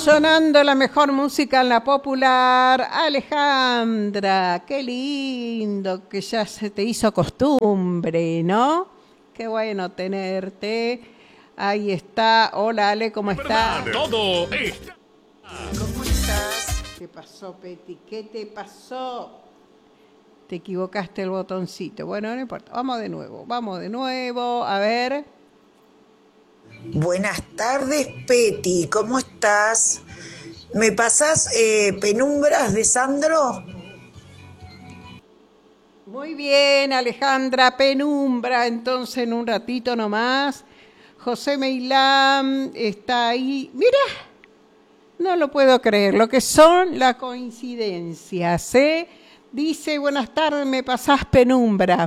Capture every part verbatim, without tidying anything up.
Sonando la mejor música en la popular. Alejandra, qué lindo que ya se te hizo costumbre, ¿no? Qué bueno tenerte. Ahí está. Hola, Ale, ¿cómo estás? Todo está. ¿Cómo estás? ¿Qué pasó, Peti? ¿Qué te pasó? Te equivocaste el botoncito. Bueno, no importa. Vamos de nuevo. Vamos de nuevo. A ver. Buenas tardes, Peti. ¿Cómo estás? ¿Me pasás eh, Penumbras de Sandro? Muy bien, Alejandra. Penumbra. Entonces, en un ratito nomás. José Meilán está ahí. Mira. No lo puedo creer. Lo que son las coincidencias, ¿eh? Dice, buenas tardes, me pasás Penumbra.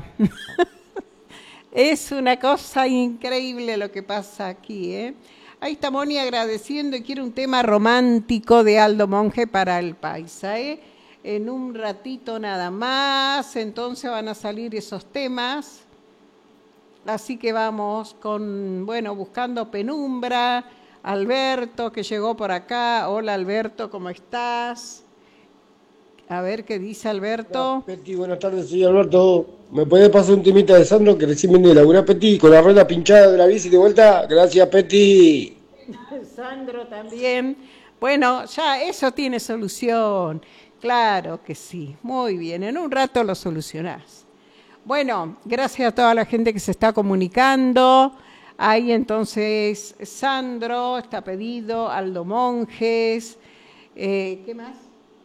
Es una cosa increíble lo que pasa aquí, ¿eh? Ahí está Moni agradeciendo y quiere un tema romántico de Aldo Monge para el Paisa, ¿eh? En un ratito nada más, entonces van a salir esos temas. Así que vamos con, bueno, buscando Penumbra. Alberto, que llegó por acá. Hola, Alberto, ¿cómo estás? A ver qué dice Alberto. Hola, Peti, buenas tardes, soy Alberto. ¿Me puede pasar un temita de Sandro que recién viene de laburar, Peti? Con la rueda pinchada de la bici de vuelta. Gracias, Peti. Sandro también. Bueno, ya eso tiene solución. Claro que sí. Muy bien, en un rato lo solucionás. Bueno, gracias a toda la gente que se está comunicando. Ahí entonces Sandro está pedido, Aldo Monjes. Eh, ¿Qué más?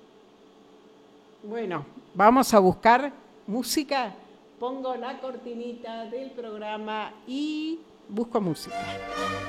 Bueno, vamos a buscar música. Pongo la cortinita del programa y busco música.